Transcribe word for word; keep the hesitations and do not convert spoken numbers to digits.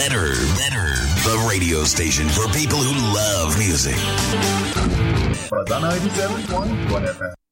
Better, better. The radio station for people who love music. Was ninety-seven point one F M.